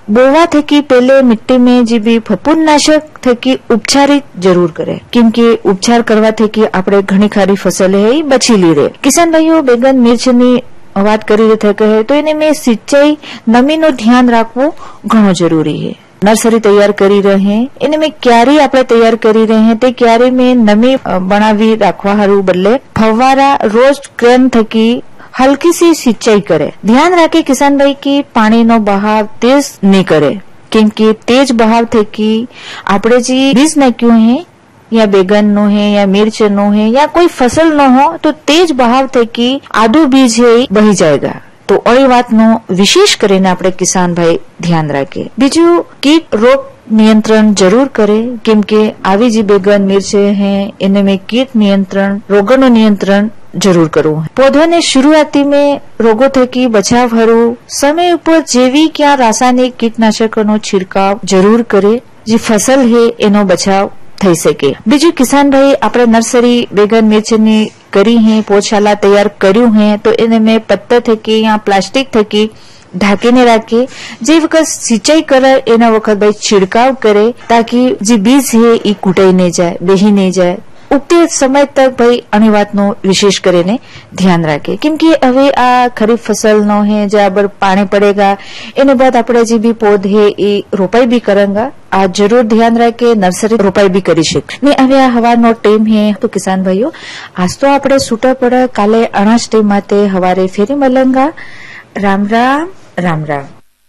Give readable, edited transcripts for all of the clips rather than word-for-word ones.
बोवा थकी पहले मिट्टी में जी बी फफूंदनाशक थकी उपचारित जरूर करे, केमके उपचार करवा थकी आपणे घणी खारी फसल है ई बचीली रहे। किसान भाईओ बेगन मिर्चनी વાત કરી રહ્યા કહે તો એને મેં સિંચાઈ નમીનું ધ્યાન રાખવું ઘણું જરૂરી है। नर्सरी तैयार करी रहे हैं એને મેં ક્યારે આપણે તૈયાર કરી રહે हैं તે ક્યારે મેં નમી બનાવી રાખવા હારું બદલે ફવારા રોજ ક્રેન થકી हल्की सी सिंचाई करे। ध्यान रखे किसान भाई की पानी नो बहाव तेज नहीं करे, क्योंकि तेज बहाव थकी आपणे जी बीज नाख्યું है या बेगन नो है या मिर्च नो है या कोई फसल नो हो तो तेज बहाव थकी आधो बीज है बही जाएगा। तो अड़ी बात नो विशेष करीने आपणे किसान भाई ध्यान राखे। बीजू कीट रोग नियंत्रण जरूर करे, केमके आवी जी बेगन मिर्च है इने में कीट नियंत्रण रोगों नियंत्रण जरूर करवू। पौधों ने शुरुआती में रोगों थकी बचाव हारू समय पर जैविक या रासायनिक कीटनाशकों नो छिड़काव जरूर करे, जी फसल है एनो बचाव થઈ શકે। બીજું કિસાન ભાઈ આપણે નર્સરી બેગન મિર્ચની કરી હે પોછાલા તૈયાર કર્યું હે તો એને મેં પત્તર થકી या પ્લાસ્ટિક થકી ઢાંકીને રાખીએ। જે વખત સિંચાઈ કરે એના વખત ભાઈ છિડકાવ કરે તાકી જે બીજ છે એ કૂટાઈ નહીં જાય, બેહી નહીં જાય। उगते समय तक भाई अणी वातनो विशेष करीने ध्यान राखे, केमके हवे आ खरीफ फसल नो है जहाँ पानी पड़ेगा एने बाद आपणे जे भी पौधे ए रोपाई भी करेंगा। आ जरूर ध्यान राखे नर्सरी रोपाई भी करी शक ने। हवे आ हवारनो टाइम है तो किसान भाईओ आज तो आपणे छूटा पड़े, काले अनाज टाइम माटे हवारे फेरी मलंगा। राम राम राम राम।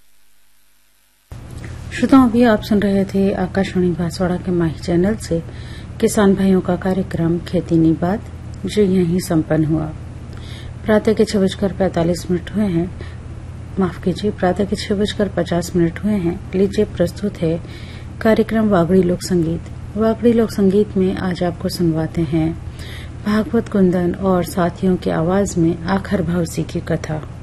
श्रोताओं अभी आप सुन रहे थे आकाशवाणी बांसवाड़ा के माही चैनल से किसान भाइयों का कार्यक्रम खेती नी बात, जो यहीं संपन्न हुआ। प्रातः के 6:45 हुए हैं, माफ कीजिए प्रातः के 6:50 हुए हैं। लीजिए प्रस्तुत है कार्यक्रम वागड़ी लोक संगीत। वागड़ी लोक संगीत में आज आपको सुनवाते हैं भागवत कुंदन और साथियों की आवाज में आखर भवसी की कथा।